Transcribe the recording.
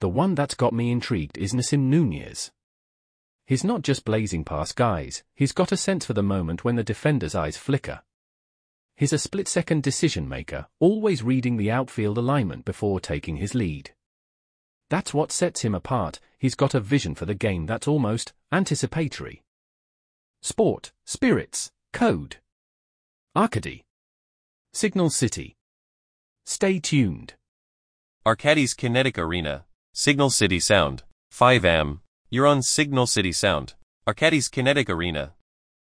the one that's got me intrigued is Nasim Nunez. He's not just blazing past guys, he's got a sense for the moment when the defender's eyes flicker. He's a split-second decision-maker, always reading the outfield alignment before taking his lead. That's what sets him apart. He's got a vision for the game that's almost anticipatory. Sport, spirits, code. Arcady. Signal City. Stay tuned. Arcadis Kinetic Arena, Signal City Sound, 5 am. You're on Signal City Sound, Arcadis Kinetic Arena.